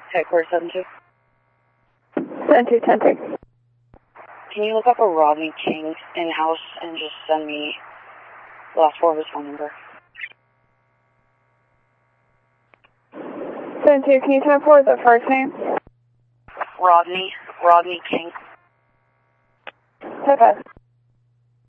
Headquarters 72. 7210. Can you look up a Rodney King in-house and just send me the last four of his phone number? 72, can you type for the first name? Rodney King. Type